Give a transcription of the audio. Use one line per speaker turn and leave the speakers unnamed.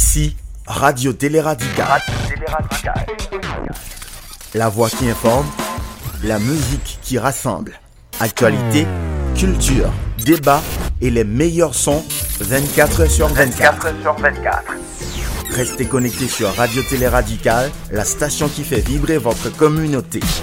Ici, Radio Télé Radical. La voix qui informe, la musique qui rassemble. Actualité, culture, débat et les meilleurs sons 24 h sur 24. Restez connectés sur Radio Télé Radical, la station qui fait vibrer votre communauté.